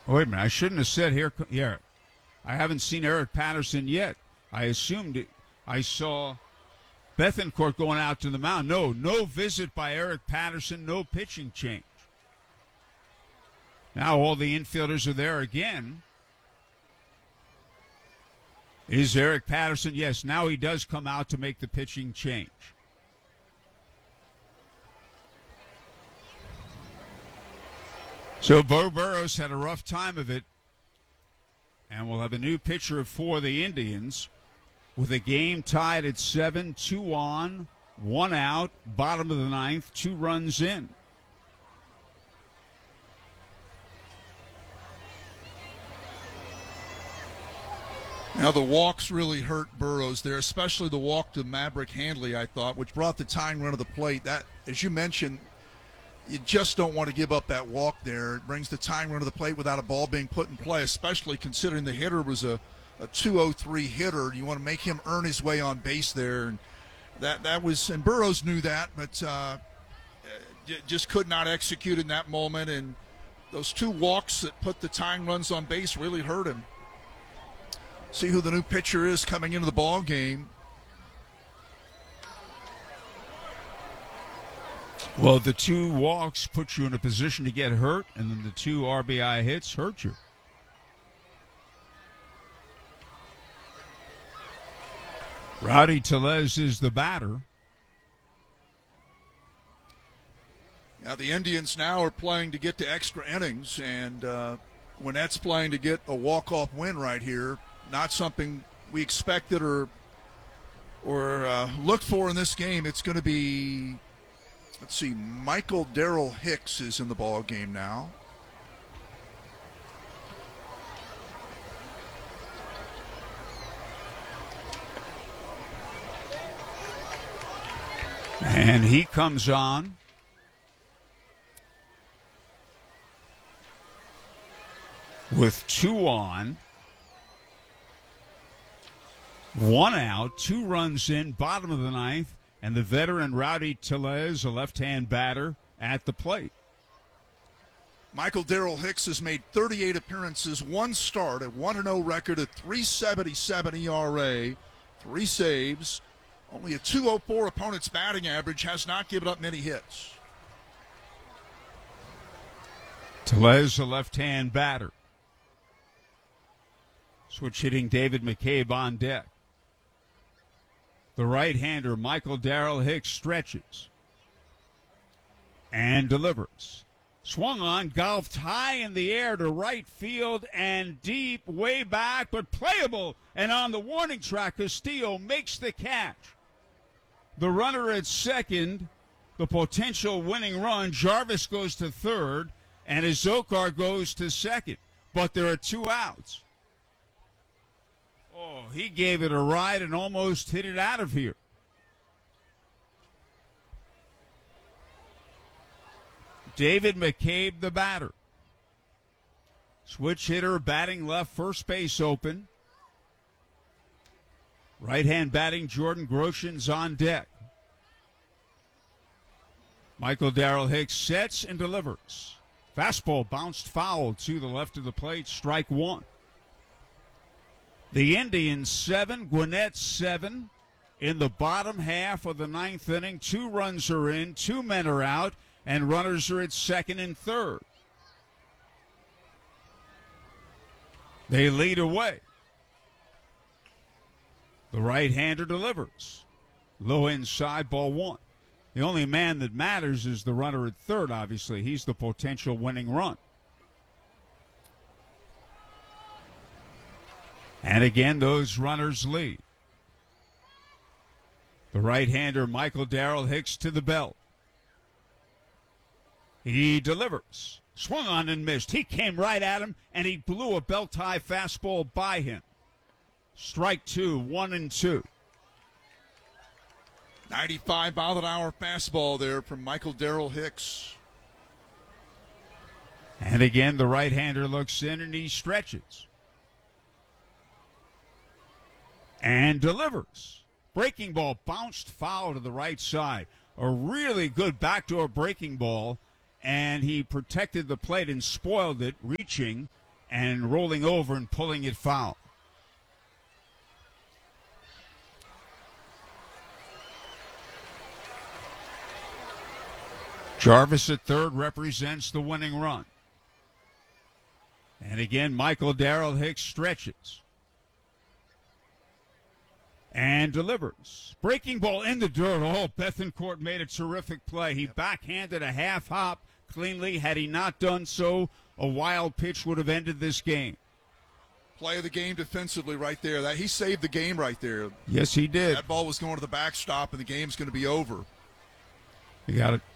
Oh, wait a minute. I shouldn't have said here. Yeah, I haven't seen Eric Patterson yet. I assumed I saw Bethencourt going out to the mound. No visit by Eric Patterson. No pitching change. Now all the infielders are there again. Is Eric Patterson? Yes, now he does come out to make the pitching change. So Bo Burrows had a rough time of it, and we'll have a new pitcher for the Indians with a game tied at 7, 2 on, 1 out, bottom of the ninth, 2 runs in. Now, the walks really hurt Burrows there, especially the walk to Maverick Handley, I thought, which brought the tying run to the plate. That, as you mentioned, you just don't want to give up that walk there. It brings the tying run to the plate without a ball being put in play, especially considering the hitter was a 203 hitter. You want to make him earn his way on base there. And that was, and Burrows knew that, but just could not execute in that moment. And those 2 walks that put the tying runs on base really hurt him. See who the new pitcher is coming into the ball game. Well, the 2 walks put you in a position to get hurt, and then the 2 RBI hits hurt you. Rowdy Tellez is the batter. Now the Indians now are playing to get to extra innings, and Winnett's playing to get a walk-off win right here. Not something we expected or looked for in this game. It's going to be, let's see, Michael Darrell Hicks is in the ball game now. And he comes on. With 2 on. 1 out, 2 runs in, bottom of the ninth, and the veteran Rowdy Tellez, a left-hand batter, at the plate. Michael Darrell Hicks has made 38 appearances, 1 start, a 1-0 record, a 3.77 ERA, 3 saves, only a 2.04 opponent's batting average, has not given up many hits. Tellez, a left-hand batter. Switch hitting David McCabe on deck. The right-hander, Michael Darrell Hicks, stretches and delivers. Swung on, golfed high in the air to right field and deep, way back, but playable. And on the warning track, Castillo makes the catch. The runner at second, the potential winning run, Jarvis goes to third, and Azócar goes to second. But there are 2 outs. Oh, he gave it a ride and almost hit it out of here. David McCabe, the batter. Switch hitter, batting left, first base open. Right-hand batting, Jordan Groshans on deck. Michael Darrell Hicks sets and delivers. Fastball bounced foul to the left of the plate, strike 1. The Indians 7, Gwinnett 7 in the bottom half of the ninth inning. 2 runs are in, 2 men are out, and runners are at second and third. They lead away. The right-hander delivers. Low inside, ball 1. The only man that matters is the runner at third, obviously. He's the potential winning run. And again, those runners lead. The right-hander, Michael Darrell Hicks, to the belt. He delivers. Swung on and missed. He came right at him, and he blew a belt-high fastball by him. Strike 2, 1-2. 95-mile-an-hour fastball there from Michael Darrell Hicks. And again, the right-hander looks in, and he stretches. And delivers. Breaking ball bounced foul to the right side. A really good backdoor breaking ball, and he protected the plate and spoiled it, reaching and rolling over and pulling it foul. Jarvis at third represents the winning run. And again, Michael Darrell Hicks stretches and delivers. Breaking ball in the dirt. Oh, Bethancourt made a terrific play. He backhanded a half hop cleanly. Had he not done so, a wild pitch would have ended this game. Play of the game defensively right there. He saved the game right there. Yes, he did. That ball was going to the backstop, and the game's going to be over. You got it.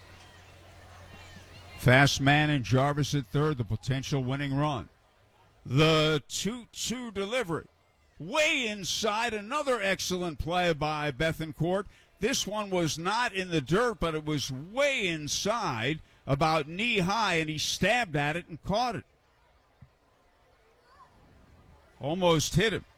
Fast man and Jarvis at third, the potential winning run. The 2-2 delivery. Way inside, another excellent play by Bethancourt. This one was not in the dirt, but it was way inside, about knee high, and he stabbed at it and caught it. Almost hit him.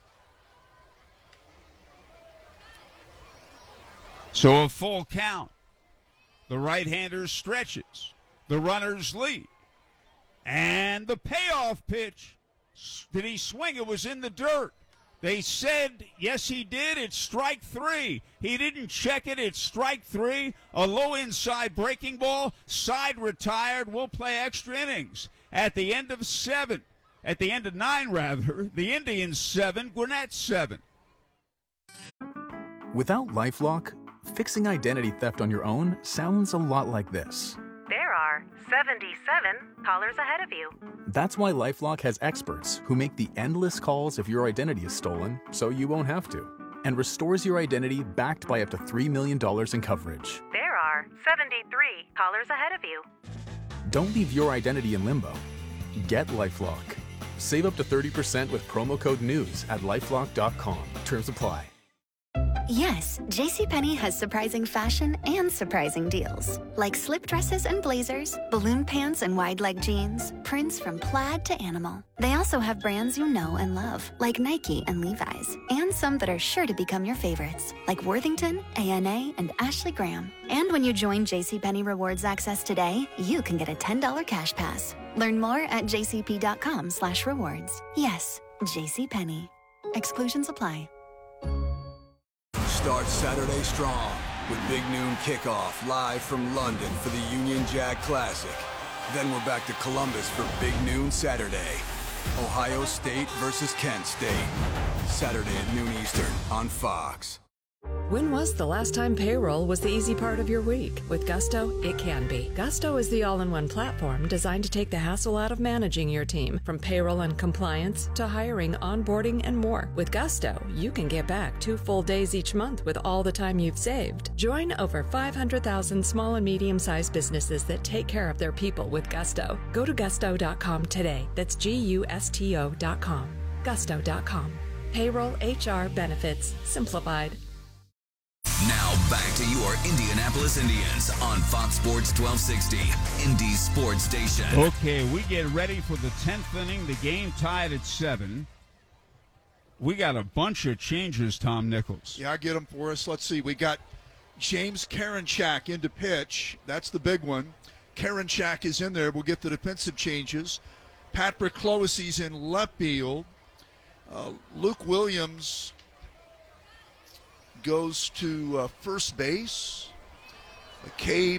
So a full count. The right-hander stretches. The runners lead. And the payoff pitch. Did he swing? It was in the dirt. They said, yes, he did. It's strike three. He didn't check it. It's strike three. A low inside breaking ball. Side retired. We'll play extra innings. At the end of nine, the Indians 7, Gwinnett 7. Without LifeLock, fixing identity theft on your own sounds a lot like this. There are 77 callers ahead of you. That's why LifeLock has experts who make the endless calls if your identity is stolen so you won't have to, and restores your identity backed by up to $3 million in coverage. There are 73 callers ahead of you. Don't leave your identity in limbo. Get LifeLock. Save up to 30% with promo code NEWS at LifeLock.com. Terms apply. Yes, JCPenney has surprising fashion and surprising deals. Like slip dresses and blazers, balloon pants and wide leg jeans, prints from plaid to animal. They also have brands you know and love, like Nike and Levi's, and some that are sure to become your favorites, like Worthington, A&A, and Ashley Graham. And when you join JCPenney Rewards Access today, you can get a $10 cash pass. Learn more at jcp.com/rewards. Yes, JCPenney. Exclusions apply. Start Saturday strong with Big Noon Kickoff live from London for the Union Jack Classic. Then we're back to Columbus for Big Noon Saturday. Ohio State versus Kent State. Saturday at noon Eastern on Fox. When was the last time payroll was the easy part of your week? With Gusto, it can be. Gusto is the all-in-one platform designed to take the hassle out of managing your team, from payroll and compliance to hiring, onboarding, and more. With Gusto, you can get back 2 full days each month with all the time you've saved. Join over 500,000 small and medium-sized businesses that take care of their people with Gusto. Go to gusto.com today. That's GUSTO.com. Gusto.com. Payroll, HR, benefits, simplified. Now back to your Indianapolis Indians on Fox Sports 1260, Indy Sports Station. Okay, we get ready for the 10th inning. The game tied at 7. We got a bunch of changes, Tom Nichols. Yeah, I get them for us. Let's see. We got James Karinchak into pitch. That's the big one. Karinchak is in there. We'll get the defensive changes. Patrick Cloesey's in left field. Luke Williams goes to first base. McCabe.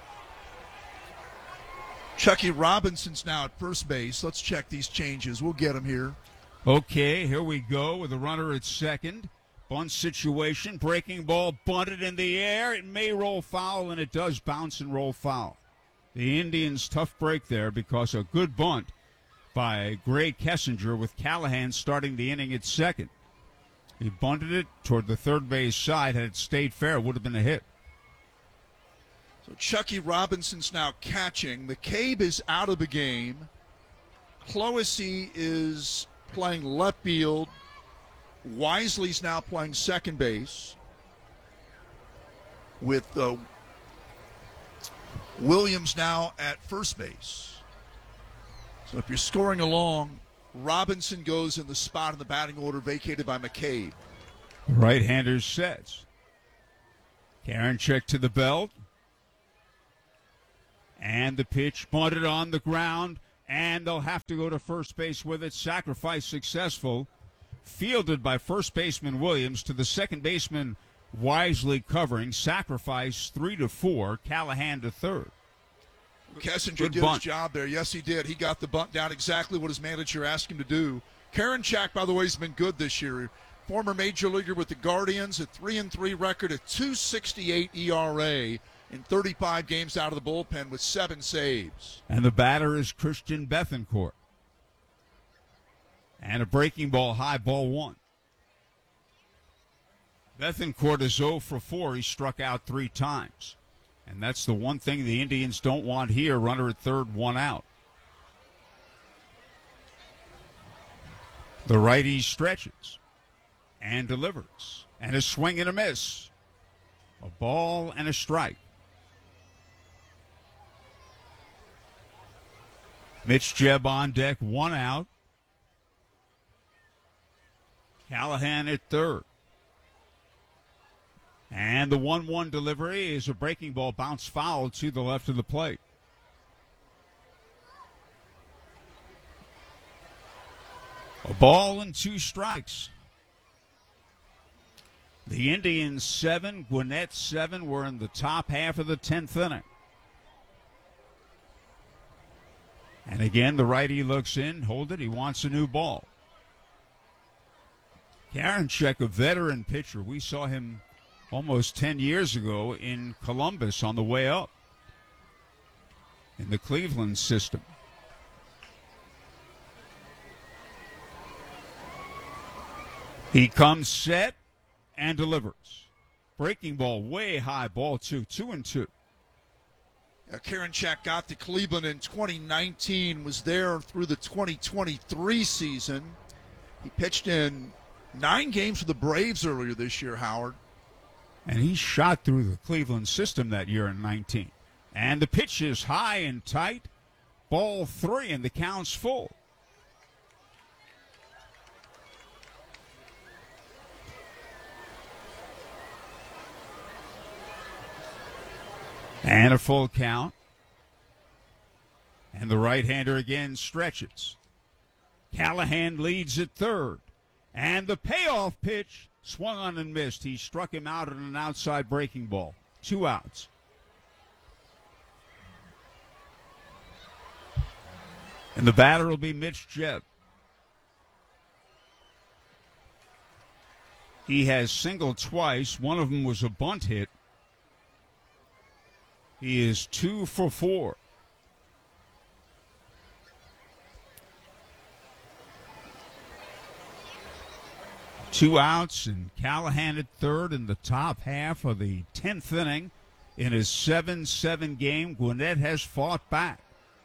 Chucky Robinson's now at first base. Let's check these changes. We'll get them here. Okay, here we go with a runner at second. Bunt situation. Breaking ball bunted in the air. It may roll foul, and it does bounce and roll foul. The Indians' tough break there because a good bunt by Gray Kessinger with Callahan starting the inning at second. He bunted it toward the third base side. Had it stayed fair, it would have been a hit. So Chucky Robinson's now catching. McCabe is out of the game. Cloesey is playing left field. Wisely's now playing second base with Williams now at first base. So if you're scoring along, Robinson goes in the spot in the batting order vacated by McCabe. Right-hander sets. Karinchak to the belt. And the pitch bunted on the ground. and they'll have to go to first base with it. Sacrifice successful. Fielded by first baseman Williams to the second baseman wisely covering. Sacrifice 3-4. Callahan to third. Kessinger did his job there. Yes, he did. He got the bunt down exactly what his manager asked him to do. Karinchak, by the way, has been good this year. Former major leaguer with the Guardians, a 3-3 record, a 2.68 ERA in 35 games out of the bullpen with 7 saves. And the batter is Christian Bethancourt. And a breaking ball, high ball 1. Bethancourt is 0 for 4. He struck out 3 times. And that's the one thing the Indians don't want here. Runner at third, 1 out. The righty stretches and delivers. And a swing and a miss. A ball and a strike. Mitch Jebb on deck, 1 out. Callahan at third. And the 1-1 delivery is a breaking ball, bounce foul to the left of the plate. A ball and 2 strikes. The Indians 7, Gwinnett 7 were in the top half of the 10th inning. And again, the righty looks in, hold it, he wants a new ball. Karinchak, a veteran pitcher. We saw him almost 10 years ago in Columbus on the way up in the Cleveland system. He comes set and delivers. Breaking ball, way high, ball 2, 2-2. Karinchak got to Cleveland in 2019, was there through the 2023 season. He pitched in 9 games for the Braves earlier this year, Howard. And he shot through the Cleveland system that year in 19. And the pitch is high and tight. Ball 3, and the count's full. And a full count. And the right-hander again stretches. Callahan leads at third. And the payoff pitch swung on and missed. He struck him out on an outside breaking ball. 2 outs. And the batter will be Mitch Jebb. He has singled twice. One of them was a bunt hit. He is 2 for 4. Two outs, and Callahan at third in the top half of the 10th inning. In his 7-7 game, Gwinnett has fought back.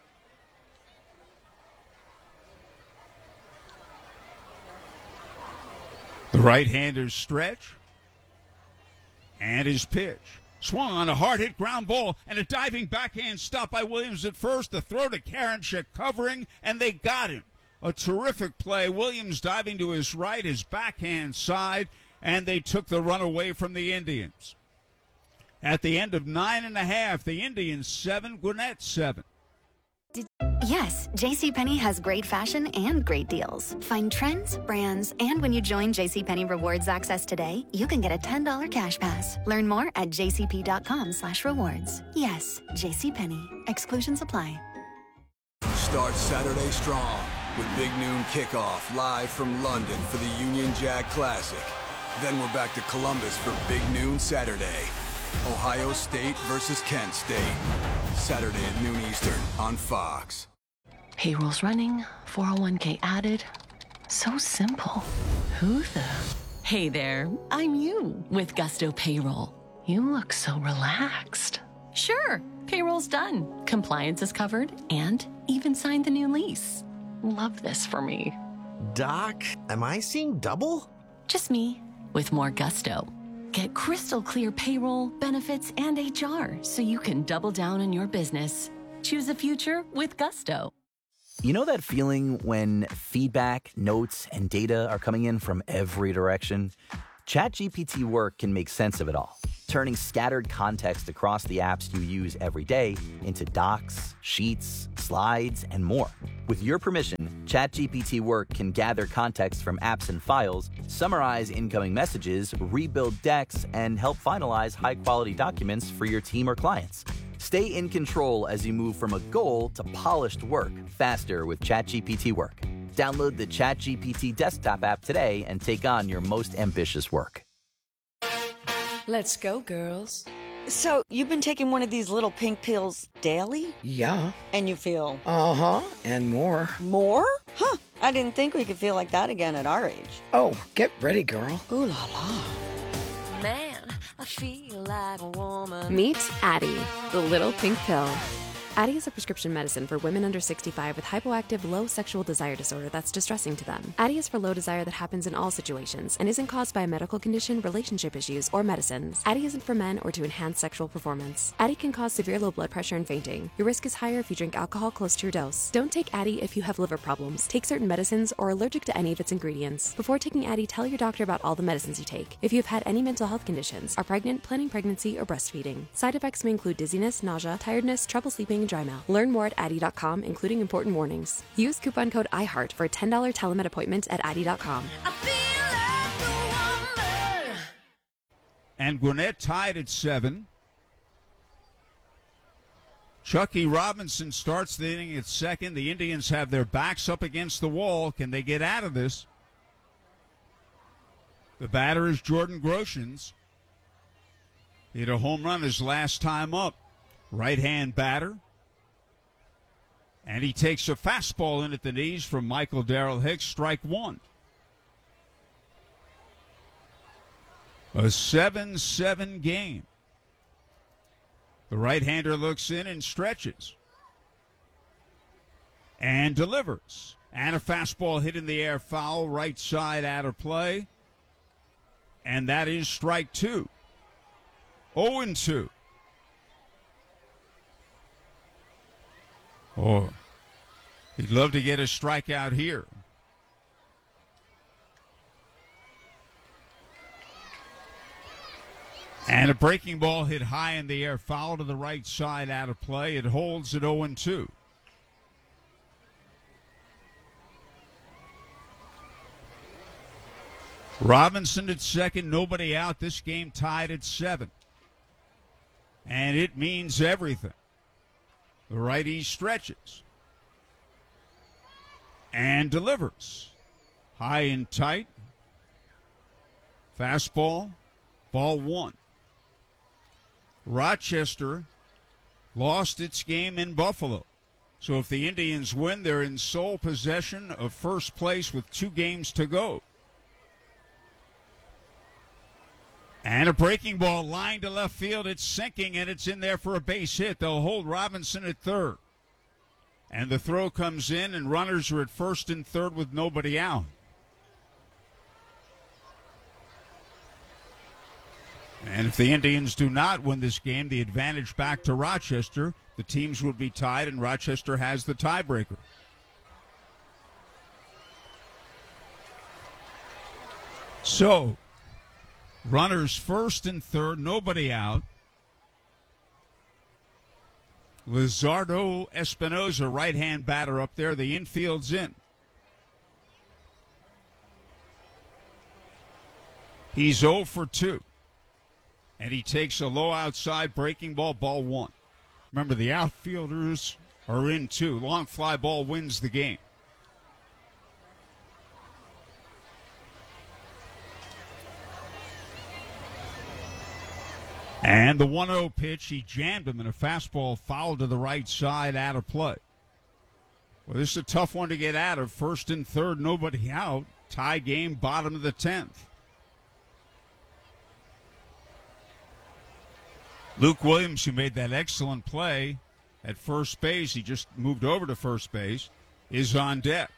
The right-hander's stretch and his pitch. Swung on a hard-hit ground ball and a diving backhand stop by Williams at first. The throw to Karinchak covering, and they got him. A terrific play. Williams diving to his right, his backhand side, and they took the run away from the Indians. At the end of 9.5, the Indians 7, Gwinnett 7. Yes, JCPenney has great fashion and great deals. Find trends, brands, and when you join JCPenney Rewards Access today, you can get a $10 cash pass. Learn more at jcp.com/rewards. Yes, JCPenney. Exclusions apply. Start Saturday strong with Big Noon Kickoff live from London for the Union Jack Classic. Then we're back to Columbus for Big Noon Saturday. Ohio State versus Kent State. Saturday at noon Eastern on Fox. Payroll's running, 401k added. So simple. Who the? Hey there, I'm you with Gusto Payroll. You look so relaxed. Sure, payroll's done. Compliance is covered and even signed the new lease. Love this for me. Doc, am I seeing double? Just me with more gusto. Get crystal clear payroll, benefits, and HR so you can double down on your business. Choose a future with Gusto. You know that feeling when feedback, notes, and data are coming in from every direction? ChatGPT Work can make sense of it all, turning scattered context across the apps you use every day into docs, sheets, slides, and more. With your permission, ChatGPT Work can gather context from apps and files, summarize incoming messages, rebuild decks, and help finalize high-quality documents for your team or clients. Stay in control as you move from a goal to polished work faster with ChatGPT Work. Download the ChatGPT desktop app today and take on your most ambitious work. Let's go, girls. So, you've been taking one of these little pink pills daily? Yeah. And you feel? Uh-huh, and more. More? Huh, I didn't think we could feel like that again at our age. Oh, get ready, girl. Ooh la la. Man, I feel like a woman. Meet Addyi, the little pink pill. Addyi is a prescription medicine for women under 65 with hypoactive low sexual desire disorder that's distressing to them. Addyi is for low desire that happens in all situations and isn't caused by a medical condition, relationship issues, or medicines. Addyi isn't for men or to enhance sexual performance. Addyi can cause severe low blood pressure and fainting. Your risk is higher if you drink alcohol close to your dose. Don't take Addyi if you have liver problems, take certain medicines, or are allergic to any of its ingredients. Before taking Addyi, tell your doctor about all the medicines you take. If you have had any mental health conditions, are pregnant, planning pregnancy, or breastfeeding. Side effects may include dizziness, nausea, tiredness, trouble sleeping, and dry mouth. Learn more at Addyi.com, including important warnings. Use coupon code IHEART for a $10 telemed appointment at Addyi.com. And Gwinnett tied at 7. Chucky Robinson starts the inning at second. The Indians have their backs up against the wall. Can they get out of this? The batter is Jordan Groshans. He hit a home run his last time up. Right-hand batter. And he takes a fastball in at the knees from Michael Darrell Hicks, strike one. A 7-7 game. The right-hander looks in and stretches. And delivers. And a fastball hit in the air, foul, right side out of play. And that is strike two. 0-2. Oh, he'd love to get a strikeout here. And a breaking ball hit high in the air, foul to the right side out of play. It holds at 0-2. Robinson at second, nobody out. This game tied at 7. And it means everything. The righty stretches and delivers. High and tight. Fastball, ball one. Rochester lost its game in Buffalo. So if the Indians win, they're in sole possession of first place with 2 games to go. And a breaking ball line to left field. It's sinking, and it's in there for a base hit. They'll hold Robinson at third. And the throw comes in, and runners are at first and third with nobody out. And if the Indians do not win this game, the advantage back to Rochester. The teams will be tied, and Rochester has the tiebreaker. So, runners first and third, nobody out. Lizardo Espinosa, right-hand batter up there. The infield's in. He's 0 for 2. And he takes a low outside breaking ball, ball one. Remember, the outfielders are in too. Long fly ball wins the game. And the 1-0 pitch, he jammed him in a fastball foul to the right side, out of play. Well, this is a tough one to get out of. First and third, nobody out. Tie game, bottom of the 10th. Luke Williams, who made that excellent play at first base, he just moved over to first base, is on deck.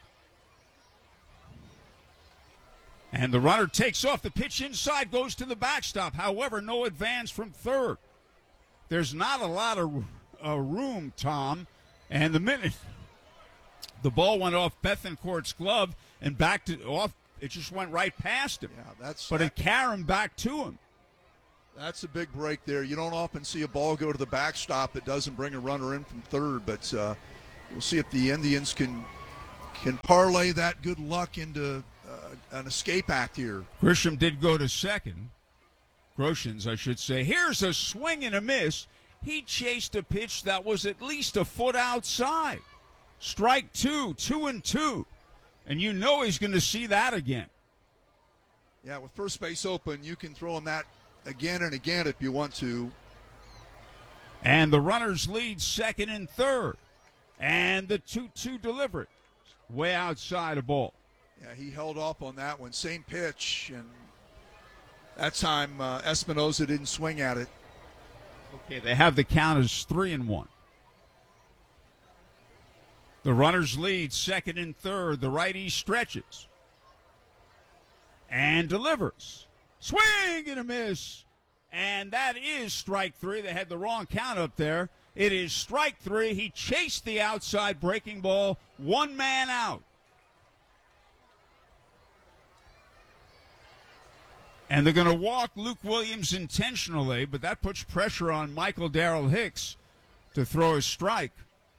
And the runner takes off. The pitch inside goes to the backstop. However, no advance from third. There's not a lot of room, Tom. And the minute the ball went off Bethencourt's glove and back to off It just went right past him. Yeah, but it carried him back to him. That's a big break there. You don't often see a ball go to the backstop that doesn't bring a runner in from third, but we'll see if the Indians can parlay that good luck into an escape act here. Grisham did go to second. Groshans, I should say. Here's a swing and a miss. He chased a pitch that was at least a foot outside. Strike 2, 2-2. And you know he's going to see that again. Yeah, with first base open, you can throw him that again and again if you want to. And the runners lead second and third. And the 2-2 delivery. Way outside a ball. Yeah, he held off on that one. Same pitch. And that time Espinosa didn't swing at it. Okay, they have the count as 3-1. The runners lead second and third. The righty stretches. And delivers. Swing and a miss. And that is strike 3. They had the wrong count up there. It is strike 3. He chased the outside breaking ball. One man out. And they're going to walk Luke Williams intentionally, but that puts pressure on Michael Darrell Hicks to throw a strike.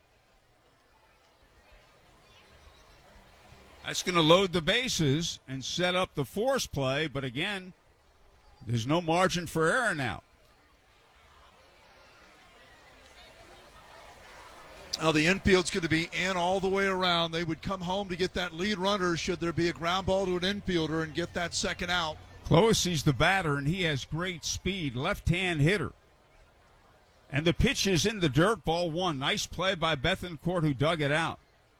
That's going to load the bases and set up the force play, but again, there's no margin for error now. Now the infield's going to be in all the way around. They would come home to get that lead runner should there be a ground ball to an infielder and get that second out. Clohessey's the batter, and he has great speed. Left-hand hitter. And the pitch is in the dirt, ball one. Nice play by Bethancourt, who dug it out.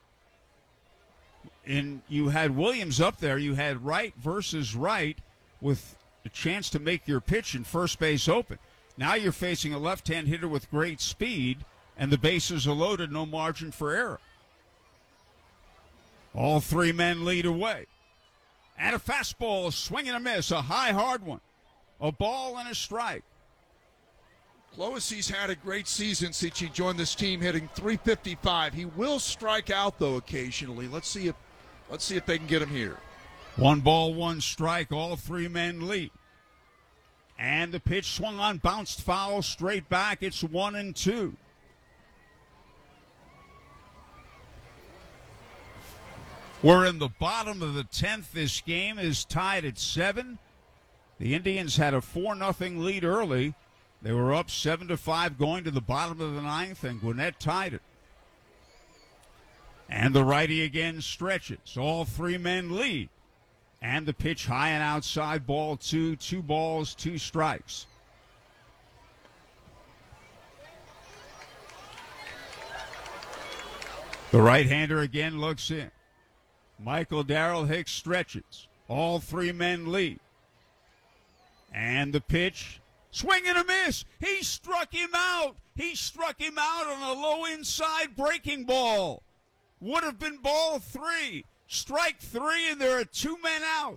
And you had Williams up there. You had right versus right with a chance to make your pitch and first base open. Now you're facing a left-hand hitter with great speed, and the bases are loaded, no margin for error. All three men lead away. And a fastball, a swing and a miss, a high, hard one. A ball and a strike. Clohessey's had a great season since he joined this team, hitting .355. He will strike out, though, occasionally. Let's see if they can get him here. 1 ball, 1 strike. All three men lead. And the pitch swung on, bounced foul, straight back. It's 1-2. We're in the bottom of the 10th. This game is tied at 7. The Indians had a 4-0 lead early. They were up 7-5 going to the bottom of the 9th, and Gwinnett tied it. And the righty again stretches. All three men lead. And the pitch high and outside, ball 2, 2 balls, 2 strikes. The right-hander again looks in. Michael Darrell Hicks stretches. All three men lead. And the pitch, swing and a miss. He struck him out. He struck him out on a low inside breaking ball. Would have been ball 3. Strike 3, and there are 2 men out.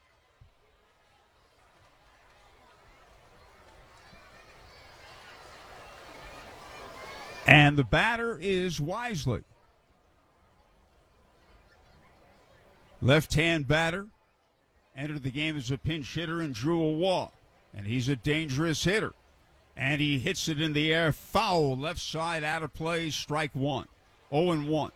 And the batter is Wisely. Left-hand batter, entered the game as a pinch hitter and drew a walk. And he's a dangerous hitter. And he hits it in the air, foul, left side, out of play, strike 1. 0-1.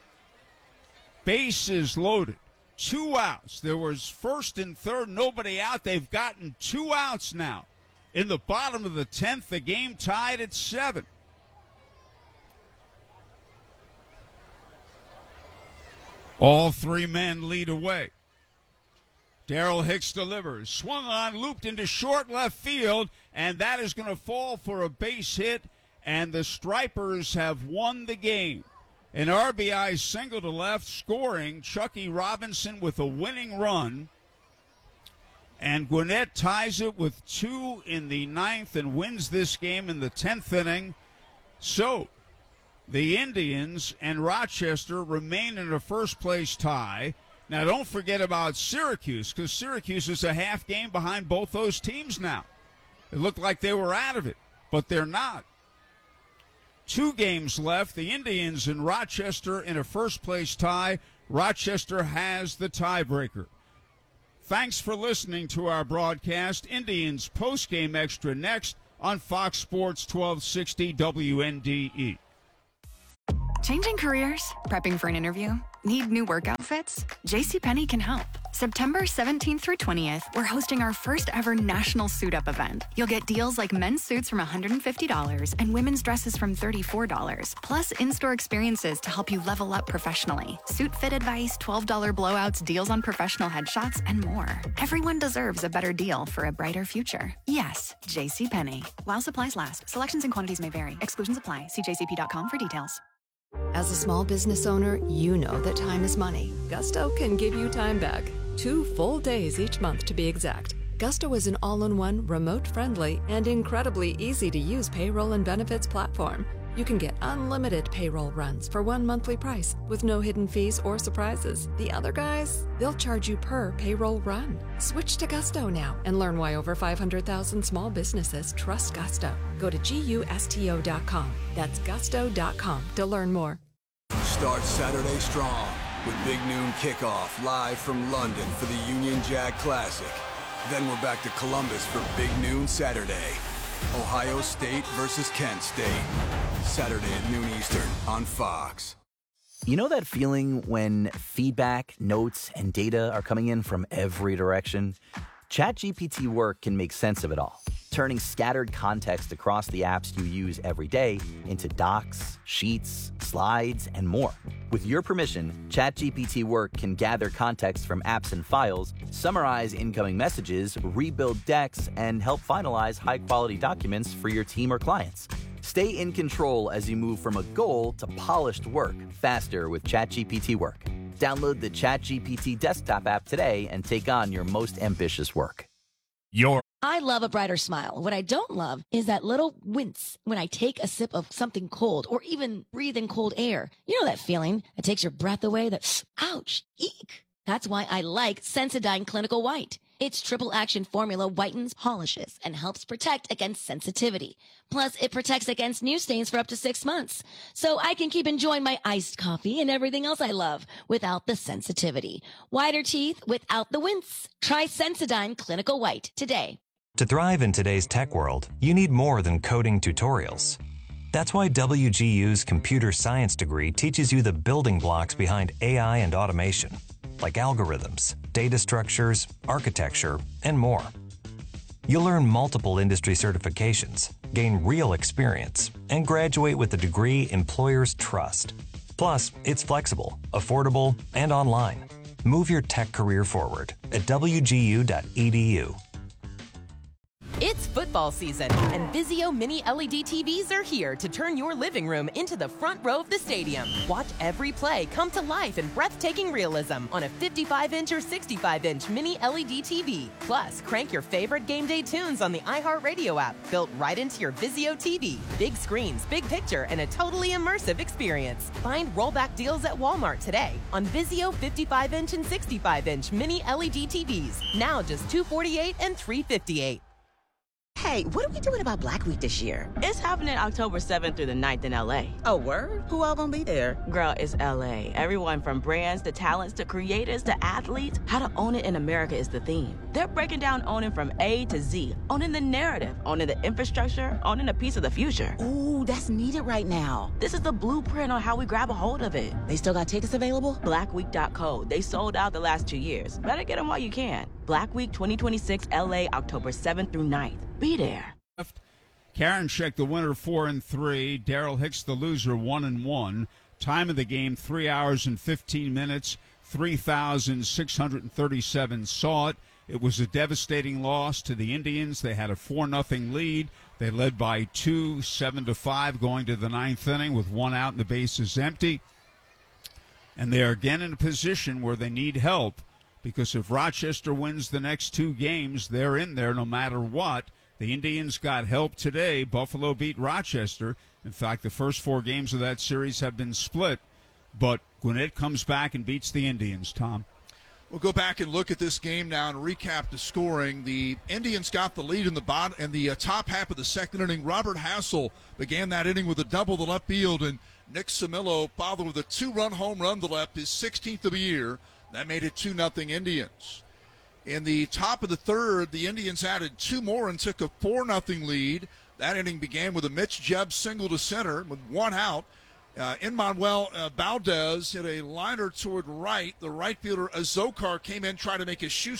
Bases loaded. 2 outs. There was first and third, nobody out. They've gotten 2 outs now. In the bottom of the 10th, the game tied at 7. All three men lead away. Darrell Hicks delivers. Swung on, looped into short left field, and that is going to fall for a base hit, and the Stripers have won the game. An RBI single to left, scoring Chucky Robinson with a winning run. And Gwinnett ties it with 2 in the 9th and wins this game in the 10th inning. So the Indians and Rochester remain in a first-place tie. Now, don't forget about Syracuse, because Syracuse is a half game behind both those teams now. It looked like they were out of it, but they're not. 2 games left. The Indians and Rochester in a first-place tie. Rochester has the tiebreaker. Thanks for listening to our broadcast. Indians postgame extra next on Fox Sports 1260 WNDE. Changing careers? Prepping for an interview? Need new work outfits? JCPenney can help. September 17th through 20th, we're hosting our first ever national suit up event. You'll get deals like men's suits from $150 and women's dresses from $34, plus in-store experiences to help you level up professionally. Suit fit advice, $12 blowouts, deals on professional headshots, and more. Everyone deserves a better deal for a brighter future. Yes, JCPenney. While supplies last, selections and quantities may vary. Exclusions apply. See jcp.com for details. As a small business owner, you know that time is money. Gusto can give you time back. 2 full days each month to be exact. Gusto is an all-in-one, remote-friendly, and incredibly easy-to-use payroll and benefits platform. You can get unlimited payroll runs for one monthly price with no hidden fees or surprises. The other guys, they'll charge you per payroll run. Switch to Gusto now and learn why over 500,000 small businesses trust Gusto. Go to GUSTO.com. That's gusto.com to learn more. Start Saturday strong with Big Noon Kickoff live from London for the Union Jack Classic. Then we're back to Columbus for Big Noon Saturday. Ohio State versus Kent State. Saturday at noon Eastern on Fox. You know that feeling when feedback, notes, and data are coming in from every direction? ChatGPT Work can make sense of it all, turning scattered context across the apps you use every day into docs, sheets, slides, and more. With your permission, ChatGPT Work can gather context from apps and files, summarize incoming messages, rebuild decks, and help finalize high-quality documents for your team or clients. Stay in control as you move from a goal to polished work faster with ChatGPT Work. Download the ChatGPT desktop app today and take on your most ambitious work. I love a brighter smile. What I don't love is that little wince when I take a sip of something cold or even breathe in cold air. You know that feeling that takes your breath away, that ouch, eek. That's why I like Sensodyne Clinical White. Its triple action formula whitens, polishes, and helps protect against sensitivity. Plus, it protects against new stains for up to 6 months. So I can keep enjoying my iced coffee and everything else I love without the sensitivity. Whiter teeth without the wince. Try Sensodyne Clinical White today. To thrive in today's tech world, you need more than coding tutorials. That's why WGU's computer science degree teaches you the building blocks behind AI and automation, like algorithms, data structures, architecture, and more. You'll earn multiple industry certifications, gain real experience, and graduate with a degree employers trust. Plus, it's flexible, affordable, and online. Move your tech career forward at wgu.edu. It's football season, and Vizio Mini LED TVs are here to turn your living room into the front row of the stadium. Watch every play come to life in breathtaking realism on a 55-inch or 65-inch Mini LED TV. Plus, crank your favorite game day tunes on the iHeartRadio app, built right into your Vizio TV. Big screens, big picture, and a totally immersive experience. Find rollback deals at Walmart today on Vizio 55-inch and 65-inch Mini LED TVs. Now just $248 and $358. Hey, what are we doing about Black Week this year? It's happening October 7th through the 9th in LA. Oh, word? Who all gonna be there? Girl, it's LA. Everyone from brands to talents to creators to athletes. How to own it in America is the theme. They're breaking down owning from A to Z. Owning the narrative, owning the infrastructure, owning a piece of the future. Ooh, that's needed right now. This is the blueprint on how we grab a hold of it. They still got tickets available? Blackweek.co. They sold out the last 2 years. Better get them while you can. Black Week 2026 LA, October 7th through 9th. Be there. Karinchak, the winner, 4-3. Daryl Hicks, the loser, 1-1. Time of the game, 3 hours and 15 minutes. 3,637 saw it. It was a devastating loss to the Indians. They had a 4-0 lead. They led by 2, 7-5, going to the ninth inning with one out and the bases empty. And they are again in a position where they need help, because if Rochester wins the next 2 games, they're in there no matter what. The Indians got help today. Buffalo beat Rochester. In fact, the first 4 games of that series have been split. But Gwinnett comes back and beats the Indians, Tom. We'll go back and look at this game now and recap the scoring. The Indians got the lead in the top half of the second inning. Robert Hassel began that inning with a double to left field, and Nick Samillo followed with a 2-run home run to left, his 16th of the year. That made it 2-0 Indians. In the top of the third, the Indians added 2 more and took a 4-0 lead. That inning began with a Mitch Jeb single to center with 1 out. Manuel Valdez hit a liner toward right. The right fielder Azokar came in, tried to make a shoe